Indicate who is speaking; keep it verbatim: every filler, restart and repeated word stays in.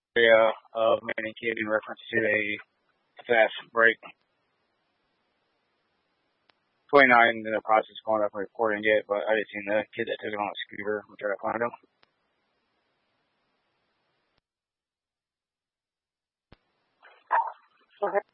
Speaker 1: area of Manning Kid in reference to a fast break. twenty-nine in the process of going up and reporting it, but I didn't see the kid that took it on a scooter. I'm trying to find him.
Speaker 2: Okay.